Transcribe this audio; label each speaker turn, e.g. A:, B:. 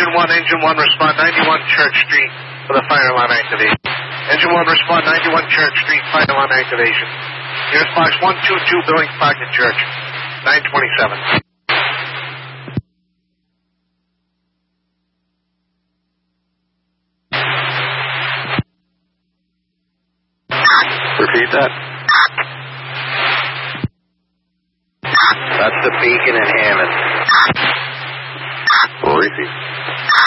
A: Engine 1, respond 91 Church Street for the fire alarm activation. Engine 1, respond 91 Church Street, fire alarm activation. Here's box 122, Billings Park and Church, 927.
B: Repeat that. That's the Beacon and Hammond. We'll repeat.